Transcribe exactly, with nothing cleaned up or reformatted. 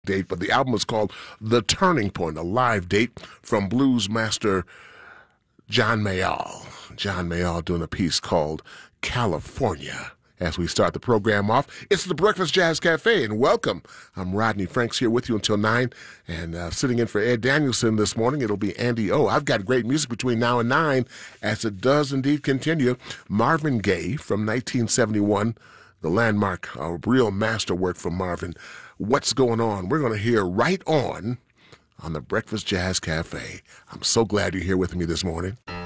date, but the album is called The Turning Point, a live date from blues master John Mayall. John Mayall doing a piece called California. As we start the program off, it's the Breakfast Jazz Cafe, and welcome. I'm Rodney Franks here with you until nine, and uh, sitting in for Ed Danielson this morning, it'll be Andy O. I've got great music between now and nine, as it does indeed continue. Marvin Gaye from nineteen seventy-one, the landmark, a real masterwork from Marvin. What's going on? We're going to hear right on on the Breakfast Jazz Cafe. I'm so glad you're here with me this morning.